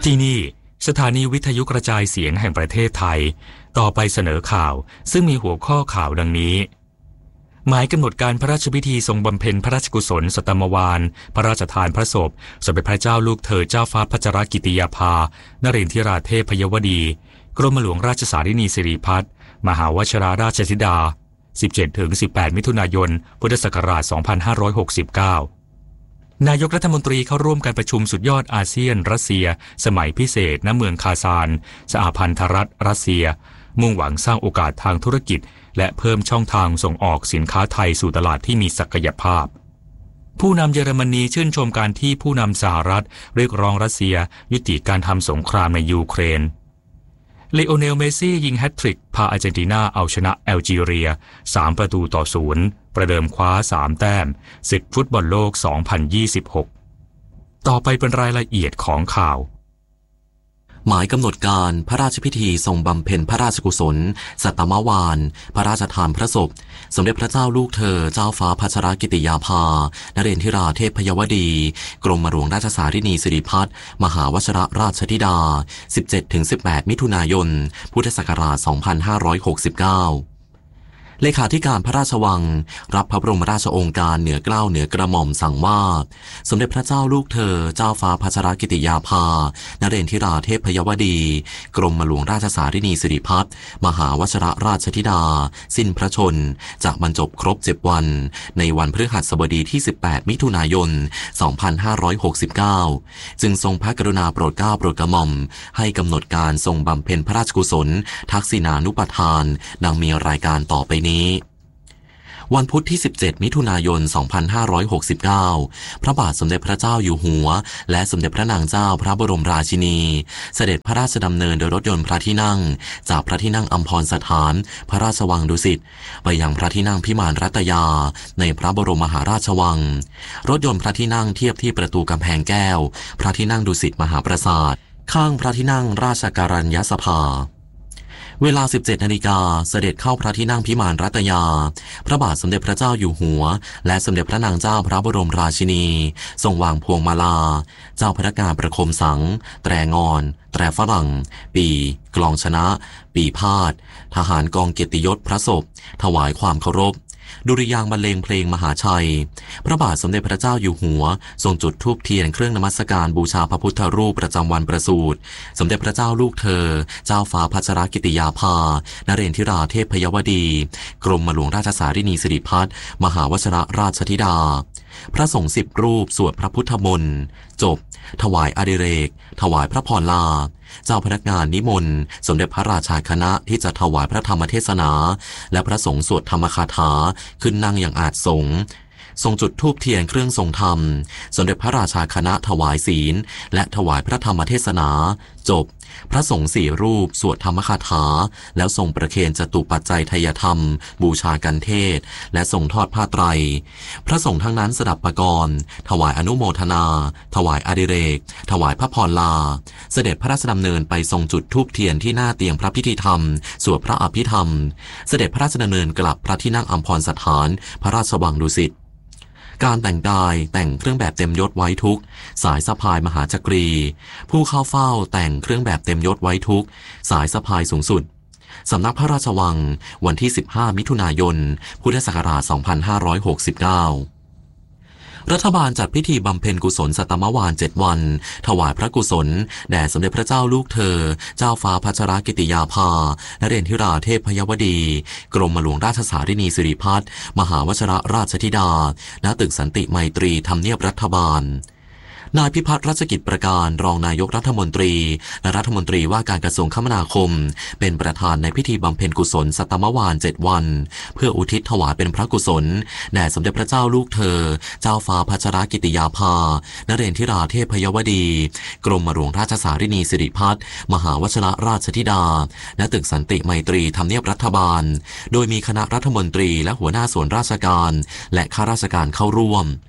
ที่นี่สถานีวิทยุกระจายเสียงแห่งประเทศไทยต่อไปเสนอข่าวซึ่งมีหัวข้อข่าวดังนี้หมายกำหนดการพระราชพิธีทรงบำเพ็ญพระราชกุศลสัตมวาลพระราชทานพระศพสมเด็จพระเจ้าลูกเธอเจ้าฟ้าพัชรกิติยาภานเรนทิราเทพพยวดีกรมหลวงราชสารินีสิริพัฒน์มหาวชิราราชธิดา 17-18 มิถุนายน พุทธศักราช 2569 นายกรัฐมนตรีเข้าร่วมการประชุมสุดยอดอาเซียนรัสเซียสมัยพิเศษณเมืองคาซานสหพันธรัฐรัสเซียมุ่งหวังสร้างโอกาสทางธุรกิจและเพิ่มช่องทางส่งออกสินค้าไทยสู่ตลาดที่มีศักยภาพผู้นำเยอรมนีชื่นชมการที่ผู้นำสหรัฐเรียกร้องรัสเซียยุติการทำสงครามในยูเครนเลโอเนลเมสซี่ยิงแฮตทริกพาอาร์เจนตินาเอาชนะแอลจีเรีย3-0ประเดิมคว้า3แต้มศึกฟุตบอลโลก 2026 ต่อไปเป็นรายละเอียดของข่าวหมายกำหนดการพระราชพิธีทรงบำเพ็ญพระราชกุศลสัตมวาลพระราชทานพระศพสมเด็จพระเจ้าลูกเธอเจ้าฟ้าพัชรกิติยาภานเรนทิราเทพพยวดีกรมหลวงราชสารินีสิริพัฒน์มหาวชิรราชธิดา 17-18 มิถุนายน พุทธศักราช 2569เลขาธิการพระราชวังรับพระบรมราชโองการเหนือเกล้าเหนือกระหม่อมสั่งว่าสมเด็จพระเจ้าลูกเธอเจ้าฟ้าพัชรกิติยาภานเรนทิราเทพพยวดีกรมหลวงราชสารินีสิริพัฒน์มหาวชิรราชธิดาสิ้นพระชนจากบรรจบครบ7วันในวันพฤหัสบดีที่18มิถุนายน 2569จึงทรงพระกรุณาโปรดเกล้าโปรดกระหม่อมให้กำหนดการทรงบำเพ็ญพระราชกุศลทักษิณานุปทานดังมีรายการต่อไปนี้วันพุธที่17มิถุนายน 2569พระบาทสมเด็จพระเจ้าอยู่หัวและสมเด็จพระนางเจ้าพระบรมราชินีเสด็จพระราชดำเนินโดยรถยนต์พระที่นั่งจากพระที่นั่งอัมพรสถานพระราชวังดุสิตไปยังพระที่นั่งพิมานรัตยาในพระบรมมหาราชวังรถยนต์พระที่นั่งเทียบที่ประตูกำแพงแก้วพระที่นั่งดุสิตมหาปราสาทข้างพระที่นั่งราชการัญญสภาเวลา 17 นาฬิกาเสด็จเข้าพระที่นั่งพิมานรัตยาพระบาทสมเด็จพระเจ้าอยู่หัวและสมเด็จพระนางเจ้าพระบรมราชินีทรงวางพวงมาลาเจ้าพนักงานประโคมสังแตรงอนแตรฝรั่งปีกลองชนะปีพาดทหารกองเกียรติยศพระศพถวายความเคารพดุริยางค์บรรเลงเพลงมหาชัยพระบาทสมเด็จพระเจ้าอยู่หัวทรงจุดธูปเทียนเครื่องนมัสการบูชาพระพุทธรูปประจำวันประสูติสมเด็จพระเจ้าลูกเธอเจ้าฟ้าพัชรกิติยาภานเรนทิราเทพพยวดีกรมหลวงราชสารินีสิริพัฒน์มหาวชิรราชธิดาพระสงฆ์10รูปสวดพระพุทธมนต์จบถวายอดิเรกถวายพระพรลาเจ้าพนักงานนิมนต์สมเด็จพระราชาคณะที่จะถวายพระธรรมเทศนาและพระสงฆ์สวดธรรมคาถาขึ้นนั่งอย่างอาจสงฆ์ทรงจุดธูปเทียนเครื่องทรงธรรมสมเด็จพระราชาคณะถวายศีลและถวายพระธรรมเทศนาจบพระสงฆ์4รูปสวดธรรมคาถาแล้วทรงประเคนจตุปัจจัยทายธรรมบูชากันเทศและทรงทอดผ้าไตรพระสงฆ์ทั้งนั้นสดับประกรณ์ถวายอนุโมทนาถวายอดิเรกถวายพระพรลาเสด็จพระราชดำเนินไปทรงจุดธูปเทียนที่หน้าเตียงพระพิธีธรรมสวดพระอภิธรรมเสด็จพระราชดำเนินกลับพระที่นั่งอัมพรสถานพระราชวังดุสิตการแต่งกายแต่งเครื่องแบบเต็มยศไว้ทุกสายสะพายมหาจักรีผู้เข้าเฝ้าแต่งเครื่องแบบเต็มยศไว้ทุกสายสะพายสูงสุดสำนักพระราชวังวันที่15มิถุนายนพุทธศักราช 2569รัฐบาลจัดพิธีบำเพ็ญกุศลสัตมวาล7วันถวายพระกุศลแด่สมเด็จพระเจ้าลูกเธอเจ้าฟ้าพัชรกิติยาภานเรนทิราเทพพยวดีกรมหลวงราชสารินีสิริพัฒน์มหาวชิรราชธิดาณตึกสันติไมตรีทำเนียบรัฐบาลนายพิพัฒน์รัชกิจประการรองนายกรัฐมนตรีและรัฐมนตรีว่าการกระทรวงคมนาคมเป็นประธานในพิธีบำเพ็ญกุศลสัตมวาล7วันเพื่ออุทิศถวายเป็นพระกุศลแด่สมเด็จพระเจ้าลูกเธอเจ้าฟ้าพัชรกิติยาภานเรนทิราเทพพยวดีกรมหลวงราชสารินีสิริพัฒน์มหาวชิรราชธิดาณตึกสันติไมตรีทำเนียบรัฐบาลโดยมีคณะรัฐมนตรีและหัวหน้าส่วนราชการและข้าราชการเข้าร่วม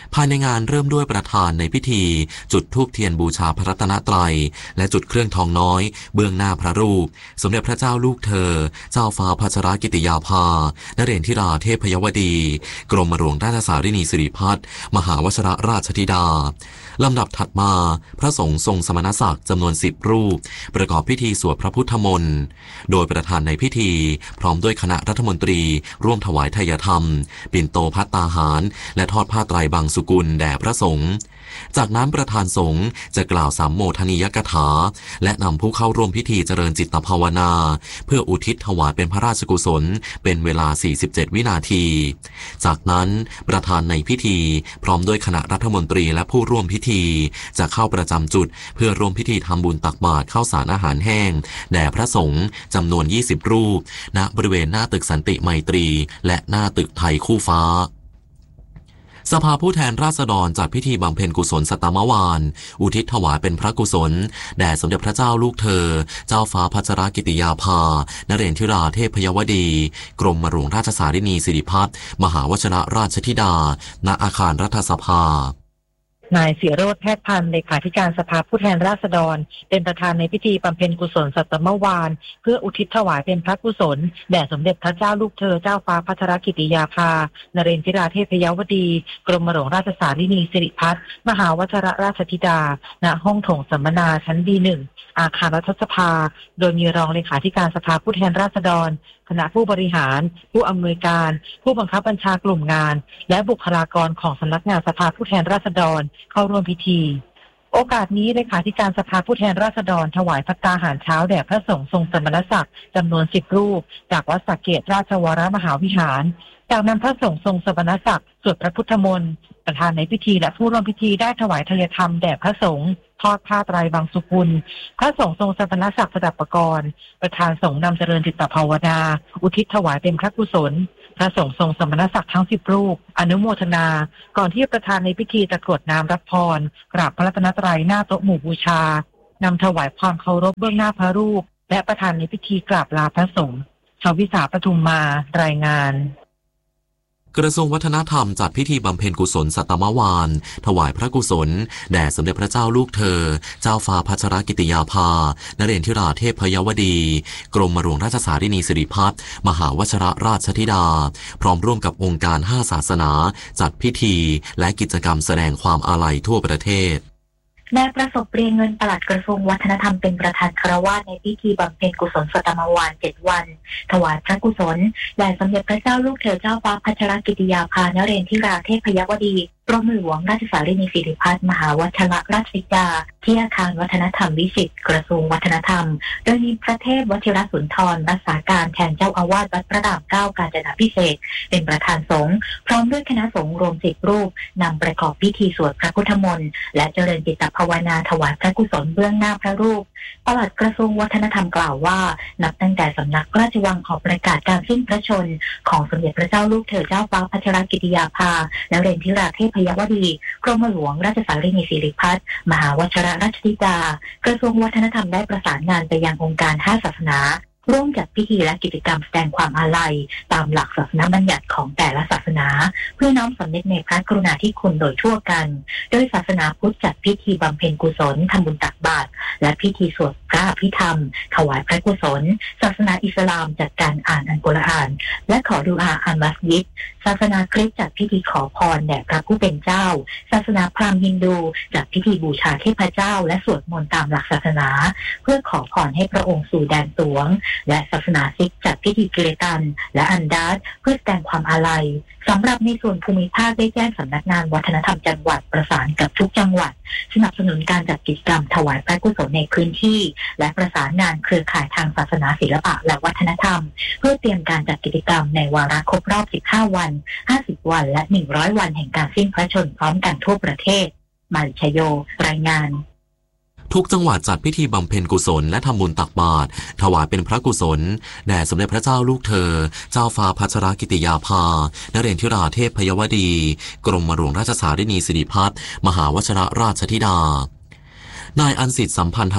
ภายในงานเริ่มด้วยประธานในพิธีจุดธูปเทียนบูชาพระรัตนตรัยและจุดเครื่องทองน้อยเบื้องหน้าพระรูปสมเด็จพระเจ้าลูกเธอเจ้าฟ้าพัชรกิติยาภานเรนทิราเทพยวดีกรมหลวงราชสารินีสิริพัฒน์มหาวชิรราชธิดาลำดับถัดมาพระสงฆ์ทรงสมณศักดิ์จำนวน10 รูปประกอบพิธีสวดพระพุทธมนต์โดยประธานในพิธีพร้อมด้วยคณะรัฐมนตรีร่วมถวายทายธรรมปิ่นโตภัตตาหารและทอดผ้าไตรบางสุกุลแด่พระสงฆ์จากนั้นประธานสงฆ์จะกล่าวสามโมทนียกถาและนำผู้เข้าร่วมพิธีเจริญจิตภาวนาเพื่ออุทิศถวายเป็นพระราชกุศลเป็นเวลา47 วินาทีจากนั้นประธานในพิธีพร้อมด้วยคณะรัฐมนตรีและผู้ร่วมพิธีจะเข้าประจำจุดเพื่อร่วมพิธีทำบุญตักบาตรข้าวสารอาหารแห้งแด่พระสงฆ์จำนวน20 รูปณบริเวณหน้าตึกสันติไมตรีและหน้าตึกไทยคู่ฟ้าสภาผู้แทนราษฎรจัดพิธีบำเพ็ญกุศลสัตตมวานอุทิศถวายเป็นพระกุศลแด่สมเด็จพระเจ้าลูกเธอเจ้าฟ้าพัชรกิติยาภานเรนทิราเทพยวดีกรมหลวงราชสารินีสิริพัฒน์มหาวชิรราชธิดาณอาคารรัฐสภานายศิโรจน์แพทย์พันธ์เลขาธิการสภาผู้แทนราษฎรเป็นประธานในพิธีบำเพ็ญกุศลสัตตมวานเพื่ออุทิศถวายเป็นพระกุศลแด่สมเด็จพระเจ้าลูกเธอเจ้าฟ้าพัชรกิติยาภานเรนทิราเทพยวดีกรมหลวงราชสารินีสิริพัฒน์มหาวชิรราชธิดาณห้องโถงสัมมนาชั้น D1 อาคารรัฐสภาโดยมีรองเลขาธิการสภาผู้แทนราษฎรคณะผู้บริหารผู้อำนวยการผู้บังคับบัญชากลุ่มงานและบุคลากรของสำนักงานสภาผู้แทนราษฎรเข้าร่วมพิธีโอกาสนี้เลขาธิการสภาผู้แทนราษฎรถวายภัตตาหารเช้าแด่พระสงฆ์ทรงสมณศักดิ์จำนวน10 รูปจากวัดสระเกษราชวรมหาวิหารจากนั้นพระสงฆ์ทรงสมณศักดิ์สวดพระพุทธมนต์ประธานในพิธีและผู้ร่วมพิธีได้ถวายทายธรรมแด่พระสงฆ์ทอดผ้าไตรบางสุกุลพระสงฆ์ทรงสมณศักดิ์สดับปกรณ์ประธานสงฆ์นำเจริญจิตภาวนาอุทิศถวายเป็นพระกุศลพระสงฆ์ทรงสมณศักดิ์ทั้ง10 รูปอนุโมทนาก่อนที่ประธานในพิธีจะกรวดน้ำรับพรกราบพระรัตนตรัยหน้าโต๊ะหมู่บูชานำถวายความเคารพเบื้องหน้าพระรูปและประธานในพิธีกราบลาพระสงฆ์ชวิสาปทุมมารายงานกระทรวงวัฒนธรรมจัดพิธีบำเพ็ญกุศลสัตตมวานถวายพระกุศลแด่สมเด็จพระเจ้าลูกเธอเจ้าฟ้าพัชรกิติยาภานเรนทิราเทพยวดีกรมหลวงราชสารินีสิริพัฒน์มหาวชิรราชธิดาพร้อมร่วมกับองค์การ5 ศาสนาจัดพิธีและกิจกรรมแสดงความอาลัยทั่วประเทศนายประสบเรียงเงินปลัดกระทรวงวัฒนธรรมเป็นประธานคารวะในพิธีบำเพ็ญกุศลสัตตมวาน7 วันถวายพระกุศลแด่สมเด็จพระเจ้าลูกเธอเจ้าฟ้าพัชรกิติยาภานเรนทิราเทพยวดีกรมหลวงราชสารินีสิริพัฒน์มหาวชิรราชธิดาที่อาคารวัฒนธรรมวิจิตรกระทรวงวัฒนธรรมโดยมีพระเทพวชิรสุนทรรักษาการแทนเจ้าอาวาสวัดพระราม 9 กาญจนาภิเษกเป็นประธานสงฆ์พร้อมด้วยคณะสงฆ์รวม10 รูปนำประกอบพิธีสวดพระพุทธมนต์และเจริญจิตภาวนาถวายพระกุศลเบื้องหน้าพระรูปปลัดกระทรวงวัฒนธรรมกล่าวว่านับตั้งแต่สำนักราชวังออกประกาศการสิ้นพระชนม์ของสมเด็จพระเจ้าลูกเธอเจ้าฟ้าพัชรกิติยาภาและเรนทิราเทพยวดีกรมหลวงราชสารินีสิริพัฒน์มหาวชิรราชธิดากระทรวงวัฒนธรรมได้ประสานงานไปยังองค์การ5 ศาสนาร่วมจัดพิธีและกิจกรรมแสดงความอาลัยตามหลักศาสนบัญญัติของแต่ละศาสนาเพื่อน้อมสำนึกในพระกรุณาธิคุณโดยทั่วกันโดยศาสนาพุทธจัดพิธีบำเพ็ญกุศลทำบุญตักบาตรและพิธีสวดพระอภิธรรมถวายพระกุศลศาสนาอิสลามจัดการอ่านอัลกุรอานและขอดุอาอัลมัสยิดศาสนาคริสต์จัดพิธีขอพรแด่พระผู้เป็นเจ้าศาสนาพราหมณ์ฮินดูจัดพิธีบูชาเทพเจ้าและสวดมนต์ตามหลักศาสนาเพื่อขอพรให้พระองค์สู่แดนสวงและศาสนาซิกจัดพิธีกิเลตันและอันดาสเพื่อแสดงความอาลัยสำหรับในส่วนภูมิภาคได้แจ้งสำนักงานวัฒนธรรมจังหวัดประสานกับทุกจังหวัดสนับสนุนการจัดกิจกรรมถวายพระกุศลในพื้นที่และประสานงานเครือข่ายทางศาสนาศิลปะและวัฒนธรรมเพื่อเตรียมการจัดกิจกรรมในวาระครบรอบ15 วัน50 วันและ100 วันแห่งการสิ้นพระชนม์พร้อมกันทั่วประเทศมาริชโยรายงานทุกจังหวัดจัดพิธีบำเพ็ญกุศลและทำบุญตักบาตรถวายเป็นพระกุศลแด่สมเด็จพระเจ้าลูกเธอเจ้าฟ้าพัชรกิติยาภานเรนทิราเทพยวดีกรมหลวงราชสารินีสิริพัฒน์มหาวชิรราชธิดานายอันสิทธิ์สัมพันธรัตน์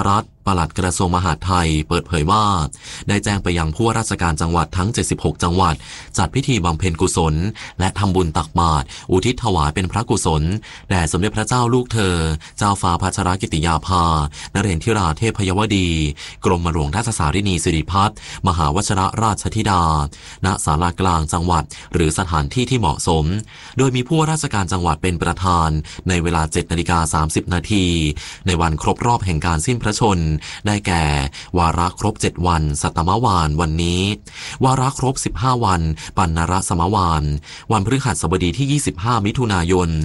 ปลัดกระทรวงมหาดไทยเปิดเผยว่าได้แจ้งไปยังผู้ว่าราชการจังหวัดทั้ง76จังหวัดจัดพิธีบำเพ็ญกุศลและทำบุญตักบาตรอุทิศถวายเป็นพระกุศลแด่สมเด็จพระเจ้าลูกเธอเจ้าฟ้าพัชรกิติยาภานเรนทิราเทพยวดีกรมหลวงราชสารินีสิริพัฒน์มหาวชิรราชธิดาณศาลากลางจังหวัดหรือสถานที่ที่เหมาะสมโดยมีผู้ว่าราชการจังหวัดเป็นประธานในเวลา 7:30 นาทีในวันครบรอบแห่งการสิ้นพระชนได้แก่วาระครบ7วันสัตมวานวันนี้วาระครบ15วันปัณณรสมวานวันพฤหัสบดีที่25มิถุนายน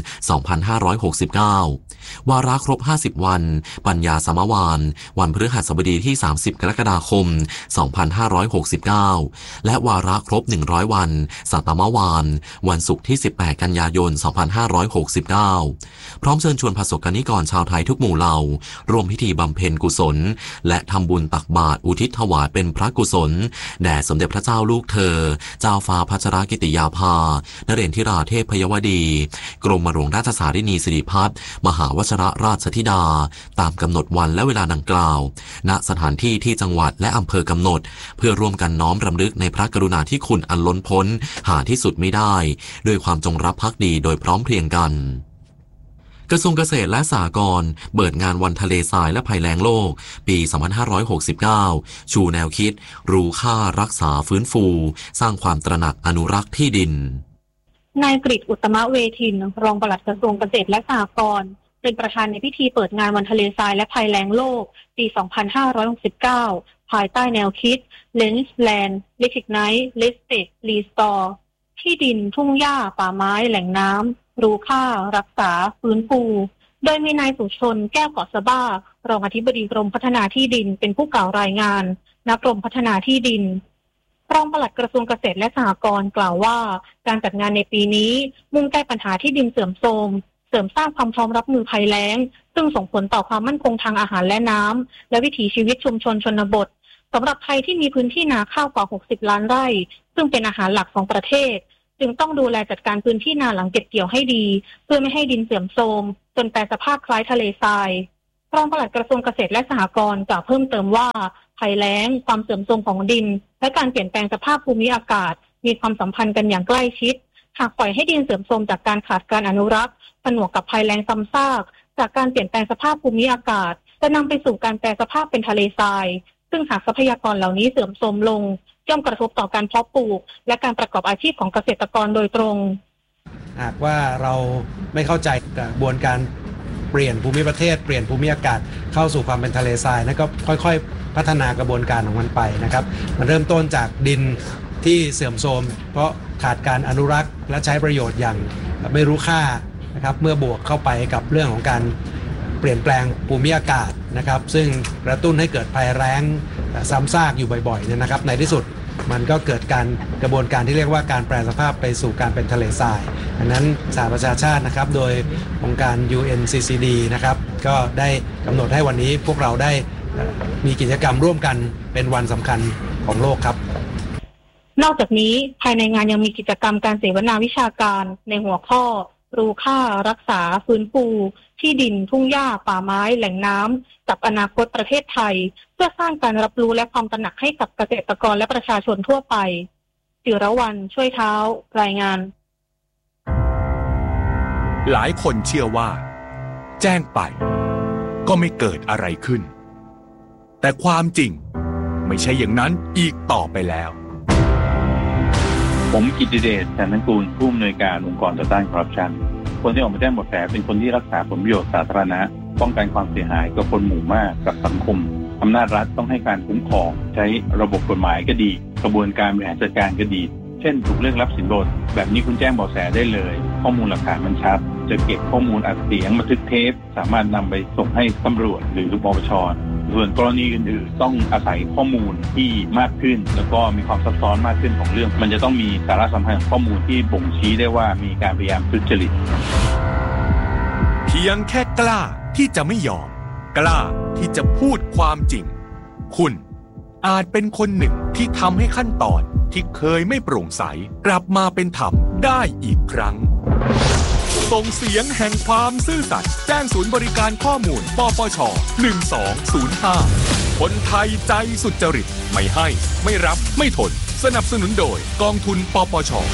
2569วาระครบ50วันปัญญาสมวานวันพฤหัสบดีที่30กรกฎาคม2569และวาระครบ100วันสัตมวานวันศุกร์ที่18กันยายน2569พร้อมเชิญชวนประสบกนิกรชาวไทยทุกหมู่เหล่าร่วมพิธีบำเพ็ญกุศลและทำบุญตักบาตรอุทิศถวายเป็นพระกุศลแด่สมเด็จพระเจ้าลูกเธอเจ้าฟ้าพัชรกิติยาภานเรนทิราเทพยวดีกรมหลวงราชสารินีสิริพัฒน์มหาวชิรราชธิดาตามกำหนดวันและเวลาดังกล่าวณสถานที่ที่จังหวัดและอำเภอกำหนดเพื่อร่วมกันน้อมรำลึกในพระกรุณาธิคุณอันล้นพ้นหาที่สุดไม่ได้ด้วยความจงรักภักดีโดยพร้อมเพรียงกันกระทรวงเกษตรและสหกรณ์เปิดงานวันทะเลทรายและภัยแล้งโลกปี2569ชูแนวคิดรู้ค่ารักษาฟื้นฟูสร้างความตระหนักอนุรักษ์ที่ดินนายกฤษ อุตตมเวทินรองปลัดกระทรวงเกษตรและสหกรณ์เป็นประธานในพิธีเปิดงานวันทะเลทรายและภัยแล้งโลกปี2569ภายใต้แนวคิด Lens Land Recognize Respect Restore ที่ดินทุ่งหญ้าป่าไม้แหล่งน้ำรู้ค่ารักษาฟื้นฟูโดยมีนายสุชนแก้วเกาะสะบ้ารองอธิบดีกรมพัฒนาที่ดินเป็นผู้กล่าวรายงานณกรมพัฒนาที่ดินรองปลัดกระทรวงเกษตรและสหกรณ์กล่าวว่าการจัดงานในปีนี้มุ่งแก้ปัญหาที่ดินเสื่อมโทรมเสริมสร้างความพร้อมรับมือภัยแล้งซึ่งส่งผลต่อความมั่นคงทางอาหารและน้ำและวิถีชีวิตชุมชนชนบทสำหรับไทยที่มีพื้นที่นาข้าวกว่า60ล้านไร่ซึ่งเป็นอาหารหลักของประเทศจึงต้องดูแลจัดการพื้นที่นาหลังเก็บเกี่ยวให้ดีเพื่อไม่ให้ดินเสื่อมโทรมจนแปรสภาพคล้ายทะเลทรายรองปลัดกระทรวงเกษตรและสหกรณ์กล่าวเพิ่มเติมว่าภัยแล้งความเสื่อมโทรมของดินและการเปลี่ยนแปลงสภาพภูมิอากาศมีความสัมพันธ์กันอย่างใกล้ชิดหากปล่อยให้ดินเสื่อมโทรมจากการขาดการอนุรักษ์ผนวกกับภัยแล้งซ้ำซากจากการเปลี่ยนแปลงสภาพภูมิอากาศจะนำไปสู่การแปรสภาพเป็นทะเลทรายซึ่งหากทรัพยากรเหล่านี้เสื่อมโทรมลงย่อมกระทบต่อการเพาะปลูกและการประกอบอาชีพของเกษตรกรโดยตรงหากว่าเราไม่เข้าใจกระบวนการเปลี่ยนภูมิประเทศเปลี่ยนภูมิอากาศเข้าสู่ความเป็นทะเลทรายนั่นก็ค่อยๆพัฒนากระบวนการของมันไปนะครับมันเริ่มต้นจากดินที่เสื่อมโทรมเพราะขาดการอนุรักษ์และใช้ประโยชน์อย่างไม่รู้ค่านะครับเมื่อบวกเข้าไปกับเรื่องของการเปลี่ยนแปลงภูมิอากาศนะครับซึ่งกระตุ้นให้เกิดภัยแล้งซ้ำซากอยู่บ่อยๆเนี่ยนะครับในที่สุดมันก็เกิดการกระบวนการที่เรียกว่าการแปรสภาพไปสู่การเป็นทะเลทรายดังนั้นสหประชาชาตินะครับโดยองค์การ UNCCD นะครับก็ได้กำหนดให้วันนี้พวกเราได้มีกิจกรรมร่วมกันเป็นวันสำคัญของโลกครับนอกจากนี้ภายในงานยังมีกิจกรรมการเสวนาวิชาการในหัวข้อรู้ค่ารักษาฟื้นฟูที่ดินทุ่งหญ้าป่าไม้แหล่งน้ำกับอนาคตประเทศไทยเพื่อสร้างการรับรู้และความตระหนักให้กับเกษตรกรและประชาชนทั่วไปจิรวรรณช่วยเท้ารายงานหลายคนเชื่อว่าแจ้งไปก็ไม่เกิดอะไรขึ้นแต่ความจริงไม่ใช่อย่างนั้นอีกต่อไปแล้วผมกิตติเดช จันทกูลผู้อำนวยการองค์กรต่อต้านคอร์รัปชันคนที่ออกมาแจ้งเบาะแสเป็นคนที่รักษาผลประโยชน์สาธารณะป้องกันความเสียหายกับคนหมู่มากกับสังคมอำนาจรัฐต้องให้การคุ้มครองใช้ระบบกฎหมายก็ดีกระบวนการบริหารจัดการก็ดีเช่นถูกเรื่องรับสินบนแบบนี้คุณแจ้งเบาะแสได้เลยข้อมูลหลักฐานมันชัดจะเก็บข้อมูลอัดเสียงบันทึกเทปสามารถนำไปส่งให้ตำรวจหรือปปช.ส่วนกรณีอื่นๆต้องอาศัยข้อมูลที่มากขึ้นแล้วก็มีความซับซ้อนมากขึ้นของเรื่องมันจะต้องมีสาระสำคัญของข้อมูลที่บ่งชี้ได้ว่ามีการพยายามทุจริตเพียงแค่กล้าที่จะไม่ยอมกล้าที่จะพูดความจริงคุณอาจเป็นคนหนึ่งที่ทำให้ขั้นตอนที่เคยไม่โปร่งใสกลับมาเป็นธรรมได้อีกครั้งส่งเสียงแห่งความซื่อสัตย์แจ้งศูนย์บริการข้อมูลปปช. 1205คนไทยใจสุจริตไม่ให้ไม่รับไม่ทนสนับสนุนโดยกองทุนปปช.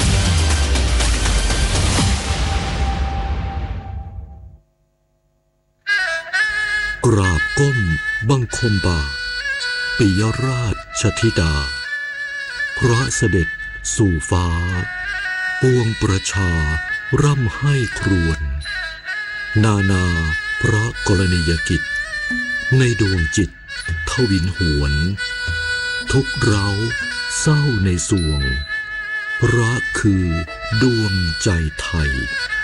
กราบก้มบังคมบาทปิยราชธิดาพระเสด็จสู่ฟ้าปวงประชาร่ำให้ครวญนานาพระกรณียกิจในดวงจิตทวินหวนทุกเร้าเศร้าในสวงพระคือดวงใจไทย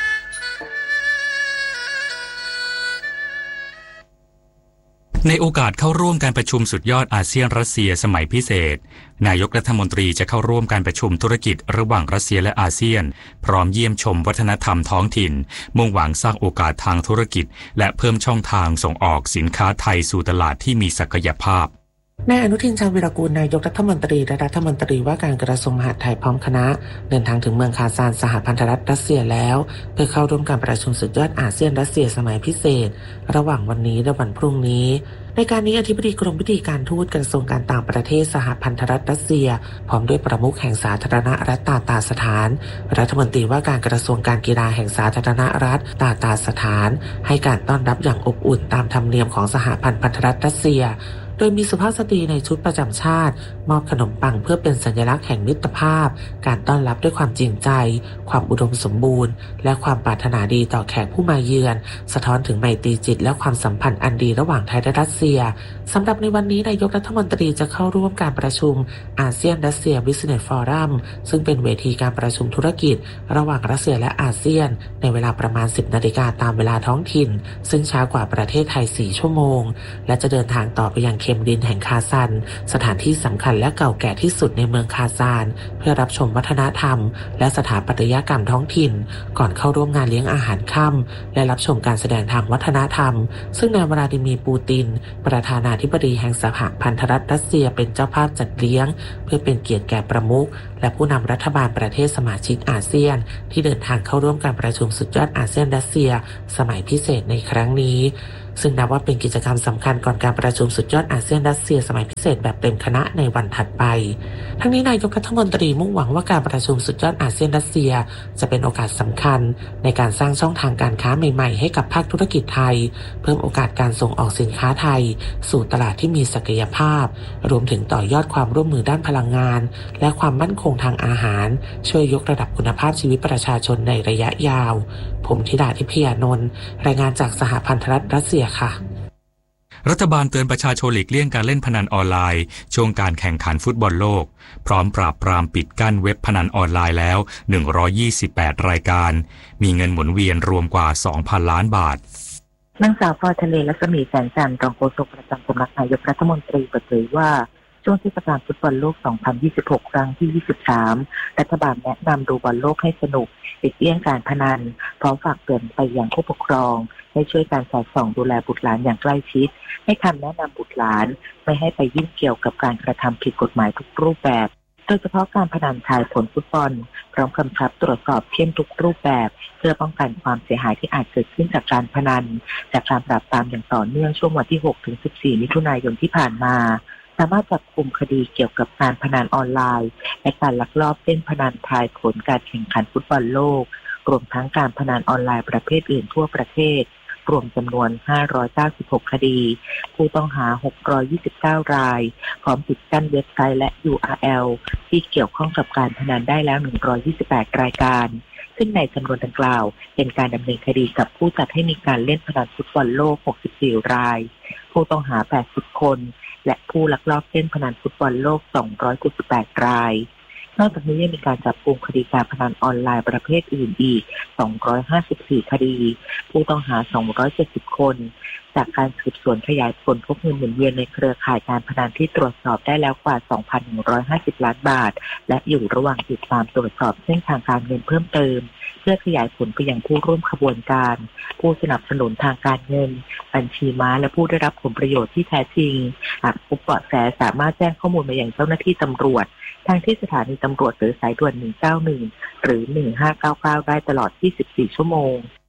ในโอกาสเข้าร่วมการประชุมสุดยอดอาเซียนรัสเซียสมัยพิเศษนายกรัฐมนตรีจะเข้าร่วมการประชุมธุรกิจระหว่างรัสเซียและอาเซียนพร้อมเยี่ยมชมวัฒนธรรมท้องถิ่นมุ่งหวังสร้างโอกาสทางธุรกิจและเพิ่มช่องทางส่งออกสินค้าไทยสู่ตลาดที่มีศักยภาพนายอนุทินชาญวีรกูลนายกรัฐมนตรีและรัฐมนตรีว่าการกระทรวงมหาดไทยพร้อมคณะเดินทางถึงเมืองคาซานสหพันธรัฐรัสเซียแล้วเพื่อเข้าร่วมการประชุมสุดยอดอาเซียนรัสเซียสมัยพิเศษระหว่างวันนี้และวันพรุ่งนี้ในการนี้อธิบดีกรมวิธีการทูตกระทรวงการต่างประเทศสหพันธรัฐรัสเซียพร้อมด้วยประมุขแห่งสาธารณรัฐตาตาสถานรัฐมนตรีว่าการกระทรวงการกีฬาแห่งสาธารณรัฐตาตาสถานให้การต้อนรับอย่างอบอุ่นตามธรรมเนียมของสหพันธรัฐรัสเซียโดยมีสุภาพสตรีในชุดประจำชาติมอบขนมปังเพื่อเป็นสัญลักษณ์แห่งมิตรภาพการต้อนรับด้วยความจริงใจความอุดมสมบูรณ์และความปรารถนาดีต่อแขกผู้มาเยือนสะท้อนถึงไมตรีจิตและความสัมพันธ์อันดีระหว่างไทยและรัสเซียสำหรับในวันนี้นายกรัฐมนตรีจะเข้าร่วมการประชุมอาเซียนรัสเซียบิสเนสฟอรัมซึ่งเป็นเวทีการประชุมธุรกิจระหว่างรัสเซียและอาเซียนในเวลาประมาณ 10 นาฬิกาตามเวลาท้องถิ่นซึ่งช้ากว่าประเทศไทย 4 ชั่วโมงและจะเดินทางต่อไปยังเคมดินแห่งคาซันสถานที่สำคัญและเก่าแก่ที่สุดในเมืองคาซานเพื่อรับชมวัฒนธรรมและสถาปัตยกรรมท้องถิ่นก่อนเข้าร่วมงานเลี้ยงอาหารค่ำและรับชมการแสดงทางวัฒนธรรมซึ่งนายวลาดิเมียร์ปูตินประธานาธิบดีแห่งสหพันธรัฐรัสเซียเป็นเจ้าภาพจัดเลี้ยงเพื่อเป็นเกียรติแก่ประมุขและผู้นำรัฐบาลประเทศสมาชิกอาเซียนที่เดินทางเข้าร่วมการประชุมสุดยอดอาเซียนรัสเซียสมัยพิเศษในครั้งนี้ซึ่งนับว่าเป็นกิจกรรมสำคัญก่อนการประชุมสุดยอดอาเซียนรัสเซียสมัยพิเศษแบบเต็มคณะในวันถัดไปทั้งนี้นายกรัฐมนตรีมุ่งหวังว่าการประชุมสุดยอดอาเซียนรัสเซียจะเป็นโอกาสสำคัญในการสร้างช่องทางการค้าใหม่ๆให้กับภาคธุรกิจไทยเพิ่มโอกาสการส่งออกสินค้าไทยสู่ตลาดที่มีศักยภาพรวมถึงต่อยอดความร่วมมือด้านพลังงานและความมั่นคงทางอาหารช่วยยกระดับคุณภาพชีวิตประชาชนในระยะยาวผมธิดาทิพยานนท์รายงานจากสหพันธรัฐรัสเซียค่ะรัฐบาลเตือนประชาชนหลีกเลี่ยงการเล่นพนันออนไลน์ช่วงการแข่งขันฟุตบอลโลกพร้อมปราบปรามปิดกั้นเว็บพนันออนไลน์แล้ว128รายการมีเงินหมุนเวียนรวมกว่า 2,000 ล้านบาทนางสาวพลอยทะเลรัศมีแสงจันทร์รองโฆษกประจำสำนักนายกรัฐมนตรีเปิดเผยว่าช่วงเทศกาลฟุตบอลโลก 2026 ครั้งที่ 23 รัฐบาลแนะนำดูบอลโลกให้สนุกหลีกเลี่ยงการพนันพร้อมฝากเตือนไปยังผู้ปกครองให้ช่วยการสอดส่องดูแลบุตรหลานอย่างใกล้ชิดให้คำแนะนำบุตรหลานไม่ให้ไปยุ่งเกี่ยวกับการกระทำผิดกฎหมายทุกรูปแบบโดยเฉพาะการพนันทายผลฟุตบอลพร้อมกำชับตรวจสอบเข้มทุกรูปแบบเพื่อป้องกันความเสียหายที่อาจเกิดขึ้นจากการพนันจากการปราบปรามอย่างต่อเนื่องช่วงวันที่ 6-14 มิถุนายนที่ผ่านมาสามารถจับกุมคดีเกี่ยวกับการพนันออนไลน์และการลักลอบเล่นพนันทายผลการแข่งขันฟุตบอลโลกรวมทั้งการพนันออนไลน์ประเภทอื่นทั่วประเทศรวมจำนวน596คดีผู้ต้องหา629รายพร้อมปิดกั้นเว็บไซต์และ URL ที่เกี่ยวข้องกับการพนันได้แล้ว128รายการซึ่งในจำนวนดังกล่าวเป็นการดำเนินคดีกับผู้จัดให้มีการเล่นพนันฟุตบอลโลก64รายผู้ต้องหา80คนและผู้ลักลอบเล่นพนันฟุตบอลโลก278รายนอกจากนี้ยังมีการจับกุมคดีการพนันออนไลน์ประเภทอื่นอีก254คดีผู้ต้องหา270คนจากการสืบสวนขยายผลพบเงินหมุนเวียนในเครือข่ายการพนันที่ตรวจสอบได้แล้วกว่า 2,150 ล้านบาทและอยู่ระหว่างติดตามตรวจสอบเส้นทางการเงินเพิ่มเติมเพื่อขยายผลไปยังผู้ร่วมขบวนการผู้สนับสนุนทางการเงินบัญชีม้าและผู้ได้รับผลประโยชน์ที่แท้จริงหากพบเบาะแสสามารถแจ้งข้อมูลมายังเจ้าหน้าที่ตำรวจทางที่สถานีตำรวจหรือสายด่วน191หรือ1599ได้ตลอด24ชั่วโมง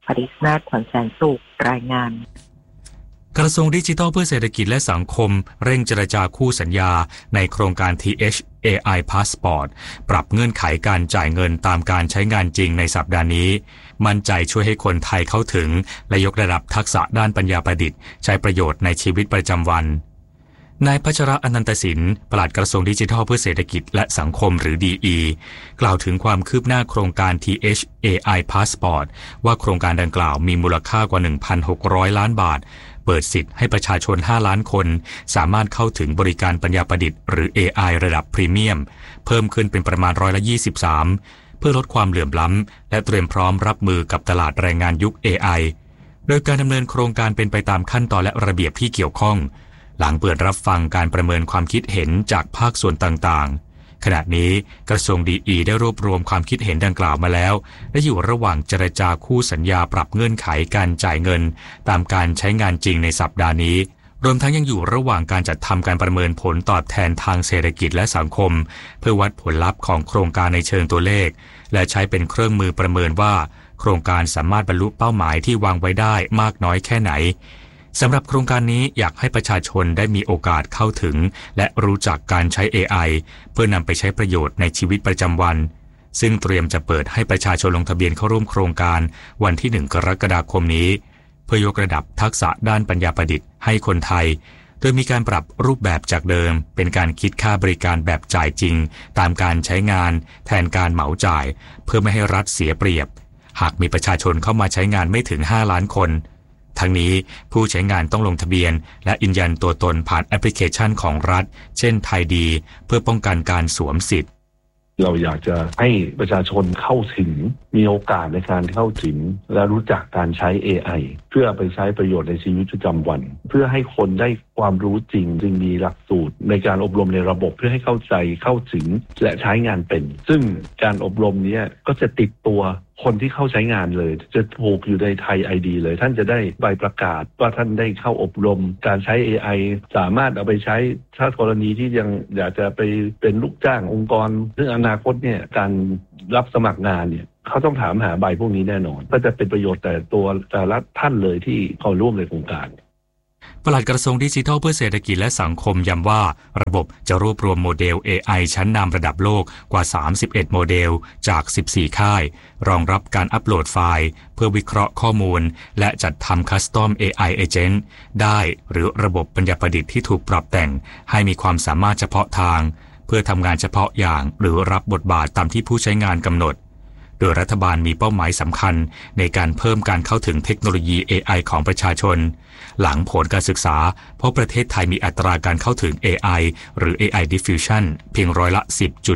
ปริศนาถขวัญแสนสุขรายงานกระทรวงดิจิทัลเพื่อเศรษฐกิจและสังคมเร่งเจรจาคู่สัญญาในโครงการ TH AI Passport ปรับเงื่อนไขการจ่ายเงินตามการใช้งานจริงในสัปดาห์นี้มั่นใจช่วยให้คนไทยเข้าถึงและยกระดับทักษะด้านปัญญาประดิษฐ์ใช้ประโยชน์ในชีวิตประจำวันนายพัชระอนันตสินปลัดกระทรวงดิจิทัลเพื่อเศรษฐกิจและสังคมหรือ DE กล่าวถึงความคืบหน้าโครงการ TH AI Passport ว่าโครงการดังกล่าวมีมูลค่ากว่า 1,600 ล้านบาทเปิดสิทธิ์ให้ประชาชน5ล้านคนสามารถเข้าถึงบริการปัญญาประดิษฐ์หรือ AI ระดับพรีเมียมเพิ่มขึ้นเป็นประมาณ23%เพื่อลดความเหลื่อมล้ำและเตรียมพร้อมรับมือกับตลาดแรงงานยุค AI โดยการดำเนินโครงการเป็นไปตามขั้นตอนและระเบียบที่เกี่ยวข้องหลังเปิดรับฟังการประเมินความคิดเห็นจากภาคส่วนต่างๆขณะนี้กระทรวง DE ได้รวบรวมความคิดเห็นดังกล่าวมาแล้วและอยู่ระหว่างเจรจาคู่สัญญาปรับเงื่อนไขการจ่ายเงินตามการใช้งานจริงในสัปดาห์นี้รวมทั้งยังอยู่ระหว่างการจัดทำการประเมินผลตอบแทนทางเศรษฐกิจและสังคมเพื่อวัดผลลัพธ์ของโครงการในเชิงตัวเลขและใช้เป็นเครื่องมือประเมินว่าโครงการสามารถบรรลุเป้าหมายที่วางไว้ได้มากน้อยแค่ไหนสำหรับโครงการนี้อยากให้ประชาชนได้มีโอกาสเข้าถึงและรู้จักการใช้ AI เพื่อนำไปใช้ประโยชน์ในชีวิตประจำวันซึ่งเตรียมจะเปิดให้ประชาชนลงทะเบียนเข้าร่วมโครงการวันที่1 กรกฎาคมนี้เพื่อยกระดับทักษะด้านปัญญาประดิษฐ์ให้คนไทยโดยมีการปรับรูปแบบจากเดิมเป็นการคิดค่าบริการแบบจ่ายจริงตามการใช้งานแทนการเหมาจ่ายเพื่อไม่ให้รัฐเสียเปรียบหากมีประชาชนเข้ามาใช้งานไม่ถึง5ล้านคนทั้งนี้ผู้ใช้งานต้องลงทะเบียนและยืนยันตัวตนผ่านแอปพลิเคชันของรัฐเช่นไทยดีเพื่อป้องกันการสวมสิทธิ์เราอยากจะให้ประชาชนเข้าถึงมีโอกาสในการเข้าถึงและรู้จักการใช้ AI เพื่อไปใช้ประโยชน์ในชีวิตประจำวันเพื่อให้คนได้ความรู้จริงจึงมีหลักสูตรในการอบรมในระบบเพื่อให้เข้าใจเข้าถึงและใช้งานเป็นซึ่งการอบรมนี้ก็จะติดตัวคนที่เข้าใช้งานเลยจะผูกอยู่ในไทย ID เลยท่านจะได้ใบประกาศว่าท่านได้เข้าอบรมการใช้ AI สามารถเอาไปใช้ถ้ากรณีที่ยังอยากจะไปเป็นลูกจ้างองค์กรซึ่งอนาคตเนี่ยการรับสมัครงานเนี่ยเขาต้องถามหาใบพวกนี้แน่นอนก็จะเป็นประโยชน์แต่ละท่านเลยที่เข้าร่วมในโครงการปลัดกระทรวงดิจิทัลเพื่อเศรษฐกิจและสังคมย้ำว่าระบบจะรวบรวมโมเดล AI ชั้นนำระดับโลกกว่า31โมเดลจาก14ค่ายรองรับการอัปโหลดไฟล์เพื่อวิเคราะห์ข้อมูลและจัดทำคัสตอม AI Agent ได้หรือระบบปัญญาประดิษฐ์ที่ถูกปรับแต่งให้มีความสามารถเฉพาะทางเพื่อทำงานเฉพาะอย่างหรือรับบทบาทตามที่ผู้ใช้งานกำหนดโดยรัฐบาลมีเป้าหมายสำคัญในการเพิ่มการเข้าถึงเทคโนโลยี AI ของประชาชนหลังผลการศึกษาเพราะประเทศไทยมีอัตราการเข้าถึง AI หรือ AI Diffusion เพียงร้อยละ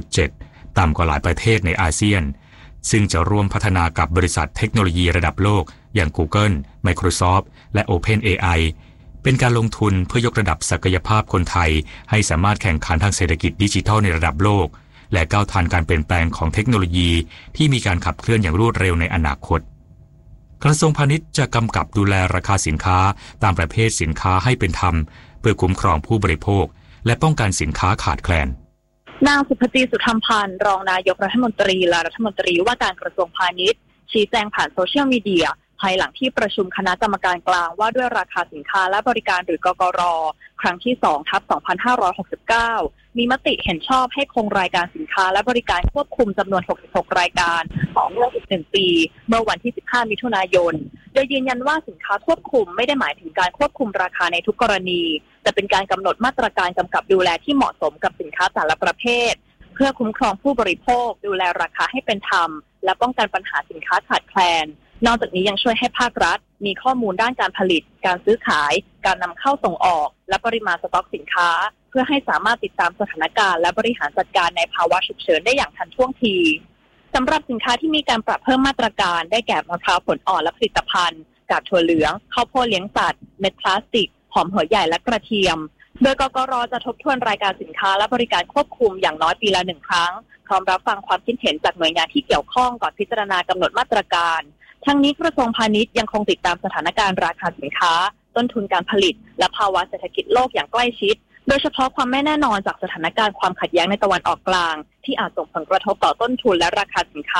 10.7 ต่ำกว่าหลายประเทศในอาเซียนซึ่งจะร่วมพัฒนากับบริษัทเทคโนโลยีระดับโลกอย่าง Google, Microsoft และ OpenAI เป็นการลงทุนเพื่อยกระดับศักยภาพคนไทยให้สามารถแข่งขันทางเศรษฐกิจดิจิทัลในระดับโลกและก้าวทันการเปลี่ยนแปลงของเทคโนโลยีที่มีการขับเคลื่อนอย่างรวดเร็วในอนาคตกระทรวงพาณิชย์จะกำกับดูแลราคาสินค้าตามประเภทสินค้าให้เป็นธรรมเพื่อคุ้มครองผู้บริโภคและป้องกันสินค้าขาดแคลนนางสุภจีสุธรรมพันธ์รองนายกรัฐมนตรีและรัฐมนตรีว่าการกระทรวงพาณิชย์ชี้แจงผ่านโซเชียลมีเดียภายหลังที่ประชุมคณะกรรมการกลางว่าด้วยราคาสินค้าและบริการหรือกกร.ครั้งที่ 2/2569 มีมติเห็นชอบให้คงรายการสินค้าและบริการควบคุมจำนวน66รายการต่อเนื่องอีก1ปีเมื่อวันที่15มิถุนายนโดยยืนยันว่าสินค้าควบคุมไม่ได้หมายถึงการควบคุมราคาในทุกกรณีแต่เป็นการกำหนดมาตรการกำกับดูแลที่เหมาะสมกับสินค้าแต่ละประเภทเพื่อคุ้มครองผู้บริโภคดูแลราคาให้เป็นธรรมและป้องกันปัญหาสินค้าขาดแคลนนอกจากนี้ยังช่วยให้ภาครัฐมีข้อมูลด้านการผลิตการซื้อขายการนำเข้าส่งออกและปริมาณสต็อกสินค้าเพื่อให้สามารถติดตามสถานการณ์และบริหารจัดการในภาวะฉุกเฉินได้อย่างทันท่วงทีสำหรับสินค้าที่มีการปรับเพิ่มมาตรการได้แก่มะพร้าวผลอ่อนและผลิตภัณฑ์กากถั่วเหลืองข้าวโพดเลี้ยงสัตว์เม็ดพลาสติกหอมหัวใหญ่และกระเทียมโดยกกร.จะทบทวนรายการสินค้าและบริการควบคุมอย่างน้อยปีละ1ครั้งพร้อมรับฟังความคิดเห็นจากหน่วยงานที่เกี่ยวข้องก่อนพิจารณากำหนดมาตรการทั้งนี้กระทรวงพาณิชย์ยังคงติดตามสถานการณ์ราคาสินค้าต้นทุนการผลิตและภาวะเศรษฐกิจโลกอย่างใกล้ชิดโดยเฉพาะความไม่แน่นอนจากสถานการณ์ความขัดแย้งในตะวันออกกลางที่อาจส่งผลกระทบต่อต้นทุนและราคาสินค้า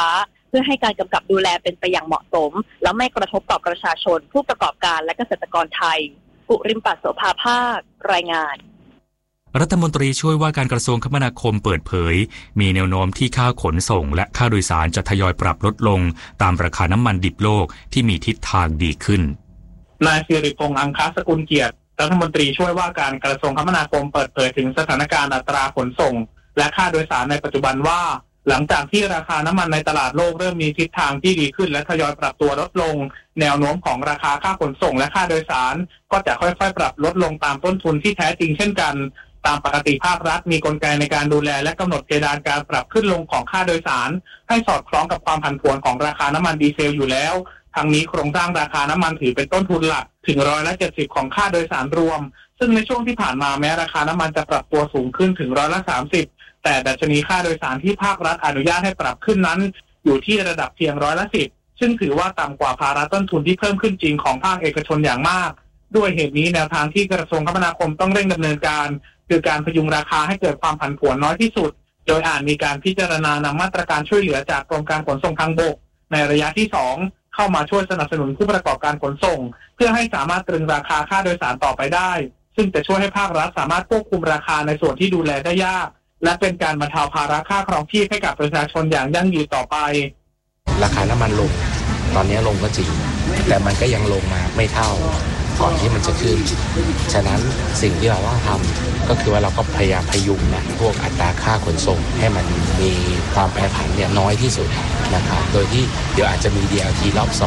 เพื่อให้การกำกับดูแลเป็นไปอย่างเหมาะสมและไม่กระทบต่อประชาชนผู้ประกอบการและเกษตรกรไทยกุริมปัสโสภาภาครายงานรัฐมนตรีช่วยว่าการกระทรวงคมนาคมเปิดเผยมีแนวโน้มที่ค่าขนส่งและค่าโดยสารจะทยอยปรับลดลงตามราคาน้ำมันดิบโลกที่มีทิศทางดีขึ้นนายสิริพงษ์อังคสกุลเกียรติรัฐมนตรีช่วยว่าการกระทรวงคมนาคมเปิดเผยถึงสถานการณ์อัตราขนส่งและค่าโดยสารในปัจจุบันว่าหลังจากที่ราคาน้ำมันในตลาดโลกเริ่มมีทิศทางที่ดีขึ้นและทยอยปรับตัวลดลงแนวโน้มของราคาค่าขนส่งและค่าโดยสารก็จะค่อยๆปรับลดลงตามต้นทุนที่แท้จริงเช่นกันตามปกติภาครัฐมีกลไกในการดูแลและกำหนดเพดานการปรับขึ้นลงของค่าโดยสารให้สอดคล้องกับความผันผวนของราคาน้ำมันดีเซลอยู่แล้วทั้งนี้โครงสร้างราคาน้ำมันถือเป็นต้นทุนหลักถึง70%ของค่าโดยสารรวมซึ่งในช่วงที่ผ่านมาแม้ราคาน้ำมันจะปรับตัวสูงขึ้นถึง30%แต่ดัชนีค่าโดยสารที่ภาครัฐอนุญาตให้ปรับขึ้นนั้นอยู่ที่ระดับเพียง10%ซึ่งถือว่าต่ำกว่าภาระต้นทุนที่เพิ่มขึ้นจริงของภาคเอกชนอย่างมากด้วยเหตุนี้แนวทางที่กระทรวงคมนาคมต้องเร่งดำเนินการคือการพยุงราคาให้เกิดความผันผวนน้อยที่สุดโดยอาจมีการพิจารณานำมาตรการช่วยเหลือจากกรมการขนส่งทางบกในระยะที่2เข้ามาช่วยสนับสนุนผู้ประกอบการขนส่งเพื่อให้สามารถตรึงราคาค่าโดยสารต่อไปได้ซึ่งจะช่วยให้ภาครัฐสามารถควบคุมราคาในส่วนที่ดูแลได้ยากและเป็นการบรรเทาภาระค่าครองชีพให้กับประชาชนอย่างยั่งยืนต่อไปราคาน้ำมันลงตอนนี้ลงก็จริงแต่มันก็ยังลงมาไม่เท่าก่อนที่มันจะขึ้นฉะนั้นสิ่งที่เราต้องทำก็คือว่าเราก็พยายามพยุงนะพวกอัตราค่าขนส่งให้มันมีความแปรผันเนี่ยน้อยที่สุดนะครับโดยที่เดี๋ยวอาจจะมี DLT รอบ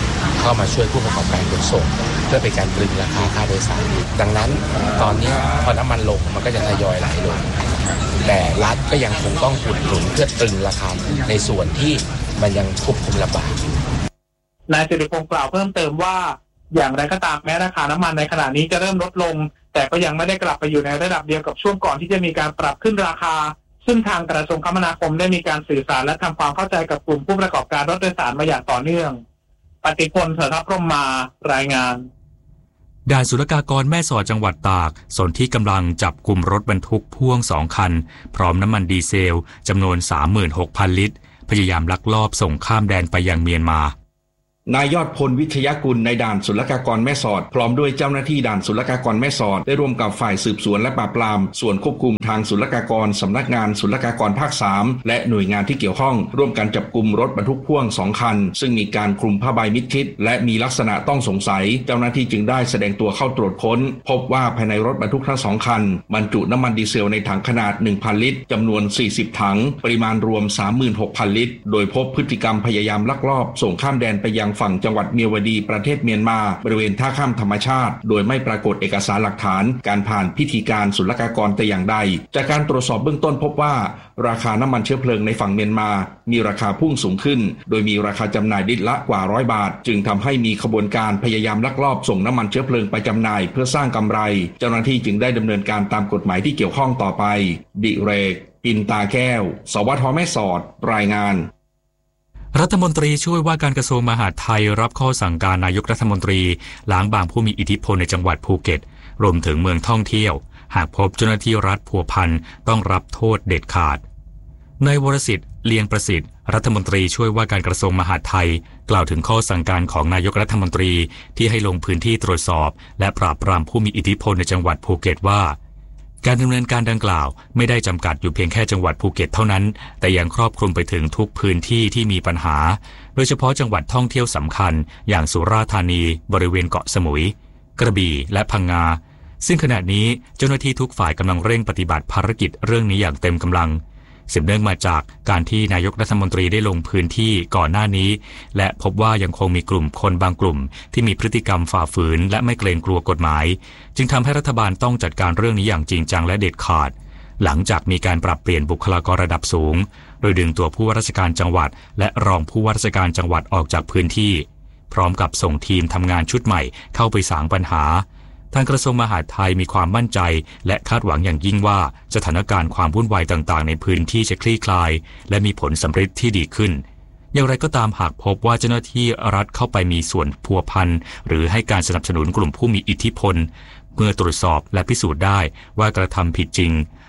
2เข้ามาช่วยผู้ประกอบการขนส่งเพื่อเป็นการตรึงราคาค่าโดยสารดังนั้นตอนนี้พอน้ำมันลงมันก็จะทยอยไหลลงแต่รัฐก็ยังคงต้องอุดหนุนเพื่อตรึงราคาในส่วนที่มันยังควบคุมลำบากนายสิริพงษ์กล่าวเพิ่มเติมว่าอย่างไรก็ตามแม้ราคาน้ำมันในขณะนี้จะเริ่มลดลงแต่ก็ยังไม่ได้กลับไปอยู่ในระดับเดียวกับช่วงก่อนที่จะมีการปรับขึ้นราคาซึ่งทางกระทรวงคมนาคมได้มีการสื่อสารและทำความเข้าใจกับกลุ่มผู้ประกอบการรถโดยสารมาอย่างต่อเนื่องปฏิพล เถรพรหมมารายงานด่านศุลกากรแม่สอดจังหวัดตากส่วนที่กำลังจับกลุ่มรถบรรทุกพ่วง2คันพร้อมน้ำมันดีเซลจำนวน 36,000 ลิตรพยายามลักลอบส่งข้ามแดนไปยังเมียนมานายยอดพลวิทยากุลในด่านศุลกากรแม่สอดพร้อมด้วยเจ้าหน้าที่ด่านศุลกากรแม่สอดได้ร่วมกับฝ่ายสืบสวนและปราบปรามส่วนควบคุมทางศุลกากรสำนักงานศุลกากรภาค3และหน่วยงานที่เกี่ยวข้องร่วมกันจับกุมรถบรรทุกพ่วง2คันซึ่งมีการคลุมผ้าใบมิดชิดและมีลักษณะต้องสงสัยเจ้าหน้าที่จึงได้แสดงตัวเข้าตรวจค้นพบว่าภายในรถบรรทุกทั้ง2คันบรรจุน้ำมันดีเซลในถังขนาด 1,000 ลิตรจำนวน40ถังปริมาณรวม 36,000 ลิตรโดยพบพฤติกรรมพยายามลักลอบส่งข้ามแดนไปยังฝั่งจังหวัดเมียวดีประเทศเมียนมาบริเวณท่าข้ามธรรมชาติโดยไม่ปรากฏเอกสารหลักฐานการผ่านพิธีการศุลกากรแต่อย่างใดจากการตรวจสอบเบื้องต้นพบว่าราคาน้ำมันเชื้อเพลิงในฝั่งเมียนมามีราคาพุ่งสูงขึ้นโดยมีราคาจำหน่ายลิตรละกว่า100 บาทจึงทำให้มีขบวนการพยายามลักลอบส่งน้ำมันเชื้อเพลิงไปจำหน่ายเพื่อสร้างกำไรเจ้าหน้าที่จึงได้ดำเนินการตามกฎหมายที่เกี่ยวข้องต่อไปดิเรกปินตาแก้วสวท.แม่สอดรายงานรัฐมนตรีช่วยว่าการกระทรวงมหาดไทยรับข้อสั่งการนายกรัฐมนตรีล้างบางผู้มีอิทธิพลในจังหวัดภูเก็ตรวมถึงเมืองท่องเที่ยวหากพบเจ้าหน้าที่รัฐพัวพันต้องรับโทษเด็ดขาดนายวรสิทธิ์เลียงประสิทธิ์รัฐมนตรีช่วยว่าการกระทรวงมหาดไทยกล่าวถึงข้อสั่งการของนายกรัฐมนตรีที่ให้ลงพื้นที่ตรวจสอบและปราบปรามผู้มีอิทธิพลในจังหวัดภูเก็ตว่าการดำเนินการดังกล่าวไม่ได้จำกัดอยู่เพียงแค่จังหวัดภูเก็ตเท่านั้นแต่ยังครอบคลุมไปถึงทุกพื้นที่ที่มีปัญหาโดยเฉพาะจังหวัดท่องเที่ยวสำคัญอย่างสุราษฎร์ธานีบริเวณเกาะสมุยกระบี่และพังงาซึ่งขณะนี้เจ้าหน้าที่ทุกฝ่ายกำลังเร่งปฏิบัติภารกิจเรื่องนี้อย่างเต็มกำลังสืบเนื่องมาจากการที่นายกรัฐมนตรีได้ลงพื้นที่ก่อนหน้านี้และพบว่ายังคงมีกลุ่มคนบางกลุ่มที่มีพฤติกรรมฝ่าฝืนและไม่เกรงกลัวกฎหมายจึงทำให้รัฐบาลต้องจัดการเรื่องนี้อย่างจริงจังและเด็ดขาดหลังจากมีการปรับเปลี่ยนบุคลากรระดับสูงโดยดึงตัวผู้ว่าราชการจังหวัดและรองผู้ว่าราชการจังหวัดออกจากพื้นที่พร้อมกับส่งทีมทำงานชุดใหม่เข้าไปสางปัญหาทางกระทรวงมหาดไทยมีความมั่นใจและคาดหวังอย่างยิ่งว่าสถานการณ์ความวุ่นวายต่างๆในพื้นที่จะคลี่คลายและมีผลสำเร็จที่ดีขึ้นอย่างไรก็ตามหากพบว่าเจ้าหน้าที่รัฐเข้าไปมีส่วนพัวพันหรือให้การสนับสนุนกลุ่มผู้มีอิทธิพลเมื่อตรวจสอบและพิสูจน์ได้ว่ากระทำผิดจริง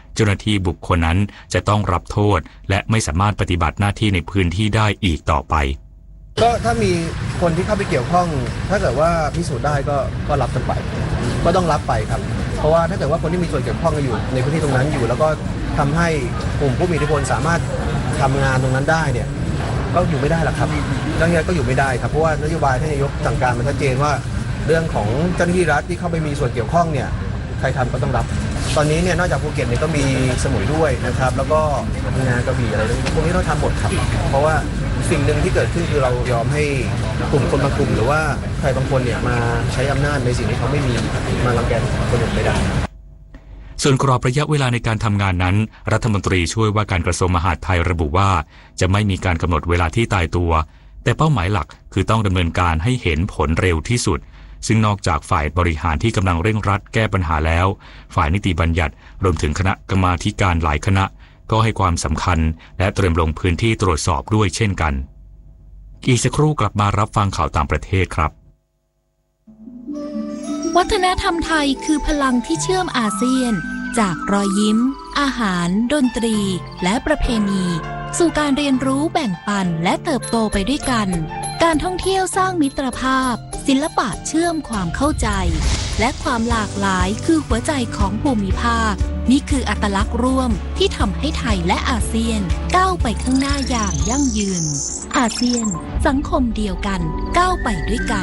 เจ้าหน้าที่บุคคลนั้นจะต้องรับโทษและไม่สามารถปฏิบัติหน้าที่ในพื้นที่ได้อีกต่อไปก็ถ้ามีคนที่เข้าไปเกี่ยวข้องถ้าเกิดว่าพิสูจน์ได้ก็รับกันไปก็ต้องรับไปครับเพราะว่าถ้าเกิดว่าคนที่มีส่วนเกี่ยวข้องอยู่ในพื้นที่ตรงนั้นอยู่แล้วก็ทำให้กลุ่มผู้มีอิทธิพลสามารถทำงานตรงนั้นได้เนี่ยก็อยู่ไม่ได้หรอกครับดังนั้นก็อยู่ไม่ได้ครับเพราะว่านโยบายท่านนายกสั่งการมาชัดเจนว่าเรื่องของเจ้าหน้าที่รัฐที่เข้าไปมีส่วนเกี่ยวข้องเนี่ยใครทำก็ต้องรับตอนนี้เนี่ยนอกจากภูเก็ตเนี่ยก็มีสมุยด้วยนะครับแล้วก็พังงากระบี่อะไรพวกนี้เราทำหมดครับเพราะว่าสิ่งหนึ่งที่เกิดขึ้นคือเรายอมให้กลุ่มคนบางกลุ่มหรือว่าใครบางคนเนี่ยมาใช้อำนาจในสิ่งที่เขาไม่มีมารังแกคนอื่นไม่ได้ส่วนกรอบระยะเวลาในการทำงานนั้นรัฐมนตรีช่วยว่าการกระทรวงมหาดไทยระบุว่าจะไม่มีการกำหนดเวลาที่ตายตัวแต่เป้าหมายหลักคือต้องดำเนินการให้เห็นผลเร็วที่สุดซึ่งนอกจากฝ่ายบริหารที่กำลังเร่งรัดแก้ปัญหาแล้วฝ่ายนิติบัญญัติรวมถึงคณะกรรมาธิการหลายคณะก็ให้ความสำคัญและเตรียมลงพื้นที่ตรวจสอบด้วยเช่นกันอีกสักครู่กลับมารับฟังข่าวต่างประเทศครับวัฒนธรรมไทยคือพลังที่เชื่อมอาเซียนจากรอยยิ้มอาหารดนตรีและประเพณีสู่การเรียนรู้แบ่งปันและเติบโตไปด้วยกันการท่องเที่ยวสร้างมิตรภาพศิลปะเชื่อมความเข้าใจและความหลากหลายคือหัวใจของภูมิภาคนี่คืออัตลักษณ์ร่วมที่ทำให้ไทยและอาเซียนก้าวไปข้างหน้าอย่างยั่งยืนอาเซียนสังคมเดียวกันก้าวไปด้วยกัน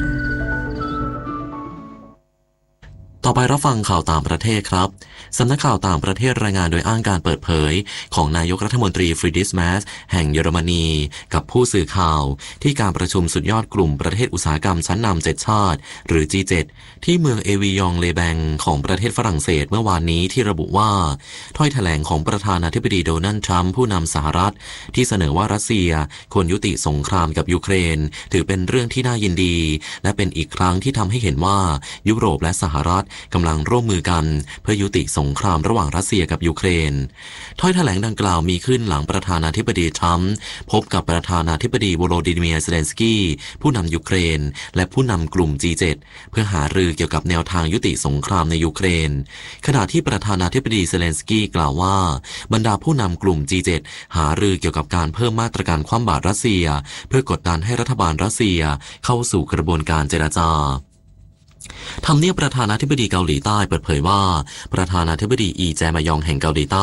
ต่อไปรับฟังข่าวต่างประเทศครับสำนักข่าวต่างประเทศรายงานโดยอ้างการเปิดเผยของนายกรัฐมนตรีฟรีดริช แมสแห่งเยอรมนีกับผู้สื่อข่าวที่การประชุมสุดยอดกลุ่มประเทศอุตสาหกรรมชั้นนำ7ชาติหรือ G7 ที่เมืองเอวิยองเลแบงของประเทศฝรั่งเศสเมื่อวานนี้ที่ระบุว่าถ้อยแถลงของประธานาธิบดีโดนัลด์ทรัมป์ผู้นำสหรัฐที่เสนอว่ารัสเซียควรยุติสงครามกับยูเครนถือเป็นเรื่องที่น่ายินดีและเป็นอีกครั้งที่ทำให้เห็นว่ายุโรปและสหรัฐกำลังร่วมมือกันเพื่อยุติสงครามระหว่างรัสเซียกับยูเครนถ้อยแถลงดังกล่าวมีขึ้นหลังประธานาธิบดีทรัมป์พบกับประธานาธิบดีโวโลดิเมียร์ เซเลนสกี้ผู้นำยูเครนและผู้นำกลุ่ม G7 เพื่อหารือเกี่ยวกับแนวทางยุติสงครามในยูเครนขณะที่ประธานาธิบดีเซเลนสกี้กล่าวว่าบรรดาผู้นำกลุ่ม G7 หารือเกี่ยวกับการเพิ่มมาตรการคว่ำบาตรรัสเซียเพื่อกดดันให้รัฐบาลรัสเซียเข้าสู่กระบวนการเจรจาทำเนียบประธานาธิบดีเกาหลีใต้เปิดเผยว่าประธานาธิบดีอีแจมายองแห่งเกาหลีใต้